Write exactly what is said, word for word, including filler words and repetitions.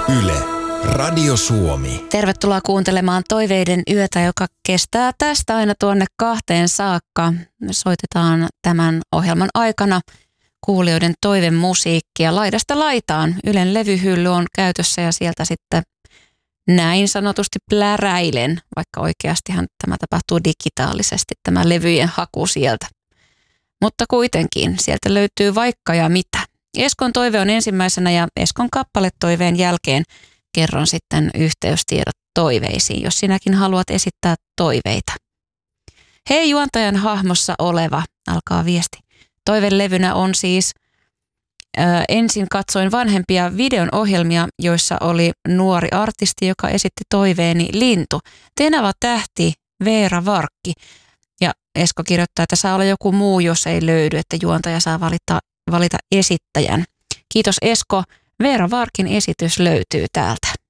Yle, Radio Suomi. Tervetuloa kuuntelemaan Toiveiden yötä, joka kestää tästä aina tuonne kahteen saakka. Me soitetaan tämän ohjelman aikana kuulijoiden toivemusiikkia laidasta laitaan. Ylen levyhylly on käytössä ja sieltä sitten näin sanotusti pläräilen, vaikka oikeastihan tämä tapahtuu digitaalisesti, tämä levyjen haku sieltä. Mutta kuitenkin sieltä löytyy vaikka ja mitä. Eskon toive on ensimmäisenä ja Eskon kappaletoiveen jälkeen kerron sitten yhteystiedot toiveisiin, jos sinäkin haluat esittää toiveita. Hei juontajan hahmossa oleva, alkaa viesti. Toivelevynä on siis, ää, ensin katsoin vanhempia videon ohjelmia, joissa oli nuori artisti, joka esitti toiveeni Lintu. Tenava tähti Veera Varkki. Ja Esko kirjoittaa, että saa olla joku muu, jos ei löydy, että juontaja saa valita, valita esittäjän. Kiitos Esko. Veera Varkin esitys löytyy täältä.